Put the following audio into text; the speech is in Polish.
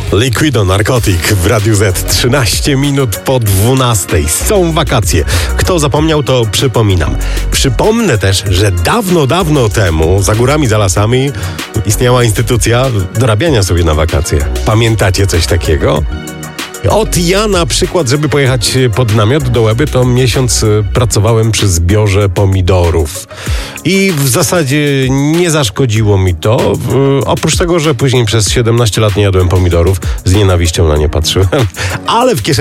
Liquido Narcotic w Radiu Z. 13 minut po 12. Są wakacje. Kto zapomniał, to przypominam. Przypomnę też, że dawno temu, za górami, za lasami, istniała instytucja dorabiania sobie na wakacje. Pamiętacie coś takiego? Ja na przykład, żeby pojechać pod namiot do Łeby, to miesiąc pracowałem przy zbiorze pomidorów. I w zasadzie nie zaszkodziło mi to, oprócz tego, że później przez 17 lat nie jadłem pomidorów, z nienawiścią na nie patrzyłem, ale w kieszeni